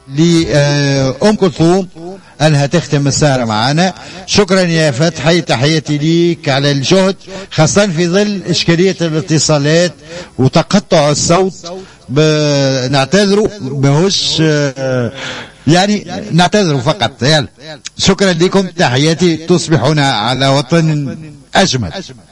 لأم كلثوم أنها تختم السهرة معنا. شكرا يا فتحي، تحياتي ليك على الجهد، خاصة في ظل إشكالية الاتصالات وتقطع الصوت. نعتذروا بهوش يعني نعتذروا فقط. يلا شكرا لكم، تحياتي، تصبحون على وطن أجمل.